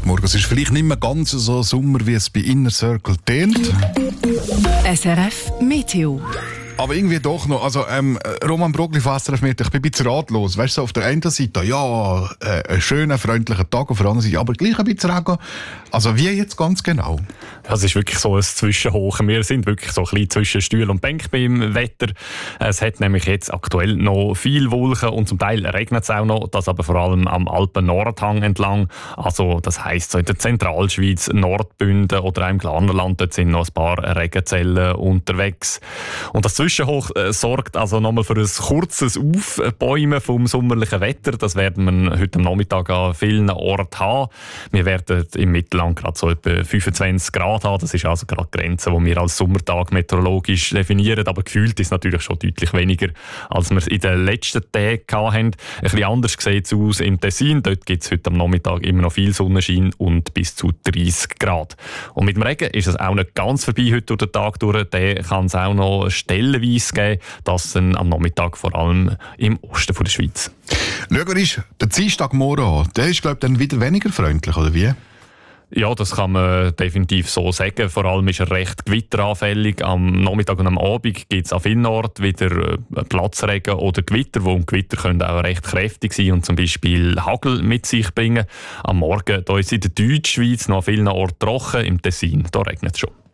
Morgen. Es ist vielleicht nicht mehr ganz so Sommer, wie es bei Inner Circle tönt. SRF Meteo. Aber irgendwie doch noch. Also, Roman Brogli fasst auf mich, ich bin ein bisschen ratlos. Weißt du, so auf der einen Seite, ja, ein schöner, freundlicher Tag, auf der anderen Seite aber gleich ein bisschen Regen. Also, wie jetzt ganz genau? Es ist wirklich so ein Zwischenhoch. Wir sind wirklich so ein bisschen zwischen Stuhl und Bank beim Wetter. Es hat nämlich jetzt aktuell noch viel Wolken und zum Teil regnet es auch noch, das aber vor allem am Alpen-Nordhang entlang. Also, das heisst so in der Zentralschweiz, Nordbünden oder auch im Glarnerland, dort sind noch ein paar Regenzellen unterwegs. Und das Zwischenhoch sorgt also nochmal für ein kurzes Aufbäumen vom sommerlichen Wetter. Das werden wir heute am Nachmittag an vielen Orten haben. Wir werden im Mittelland gerade so etwa 25 Grad haben. Das ist also gerade die Grenze, die wir als Sommertag meteorologisch definieren. Aber gefühlt ist es natürlich schon deutlich weniger, als wir es in den letzten Tagen hatten. Ein bisschen anders sieht es aus im Tessin. Dort gibt es heute am Nachmittag immer noch viel Sonnenschein und bis zu 30 Grad. Und mit dem Regen ist es auch nicht ganz vorbei heute durch den Tag durch. Den kann es auch noch stellenweise geben. Das dann am Nachmittag vor allem im Osten der Schweiz. Schau ist der Dienstagmorgen an. Der ist, glaube ich, dann wieder weniger freundlich, oder wie? Ja, das kann man definitiv so sagen. Vor allem ist er recht gewitteranfällig. Am Nachmittag und am Abend gibt es an vielen Orten wieder Platzregen oder Gewitter, wo Gewitter können auch recht kräftig sein und zum Beispiel Hagel mit sich bringen. Am Morgen da ist in der Deutschschweiz noch an vielen Orten trocken, im Tessin da regnet es schon.